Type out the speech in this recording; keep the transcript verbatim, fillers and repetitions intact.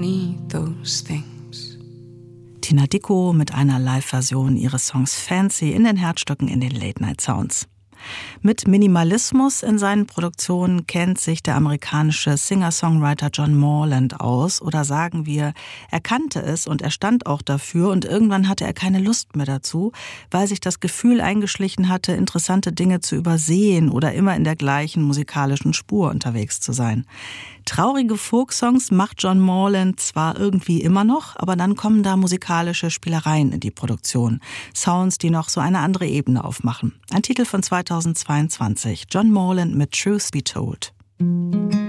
need those things. Tina Dickow mit einer Live-Version ihres Songs Fancy in den Herzstücken in den Late Night Sounds. Mit Minimalismus in seinen Produktionen kennt sich der amerikanische Singer-Songwriter John Morland aus. Oder sagen wir, er kannte es und er stand auch dafür und irgendwann hatte er keine Lust mehr dazu, weil sich das Gefühl eingeschlichen hatte, interessante Dinge zu übersehen oder immer in der gleichen musikalischen Spur unterwegs zu sein. Traurige Folksongs macht John Morland zwar irgendwie immer noch, aber dann kommen da musikalische Spielereien in die Produktion. Sounds, die noch so eine andere Ebene aufmachen. Ein Titel von zweitausendzweiundzwanzig. John Morland mit Truth Be Told.